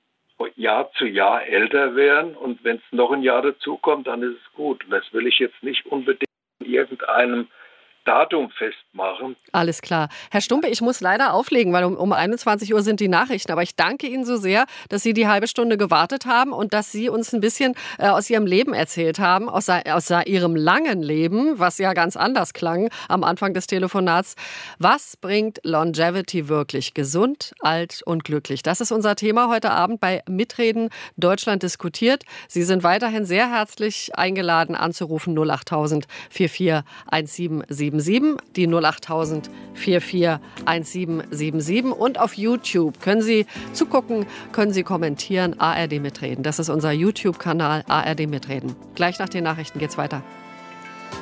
Jahr zu Jahr älter werden. Und wenn es noch ein Jahr dazukommt, dann ist es gut. Und das will ich jetzt nicht unbedingt in irgendeinem Datum festmachen.
Alles klar. Herr Stumpe, ich muss leider auflegen, weil um, um einundzwanzig Uhr sind die Nachrichten. Aber ich danke Ihnen so sehr, dass Sie die halbe Stunde gewartet haben und dass Sie uns ein bisschen äh, aus Ihrem Leben erzählt haben, aus, aus Ihrem langen Leben, was ja ganz anders klang am Anfang des Telefonats. Was bringt Longevity wirklich? Gesund, alt und glücklich. Das ist unser Thema heute Abend bei Mitreden Deutschland diskutiert. Sie sind weiterhin sehr herzlich eingeladen anzurufen null achttausend vierundvierzig sieben sieben, die null achttausend vierundvierzig siebzehn siebenundsiebzig und auf YouTube können Sie zugucken, können Sie kommentieren, A R D Mitreden. Das ist unser YouTube-Kanal A R D Mitreden. Gleich nach den Nachrichten geht's weiter.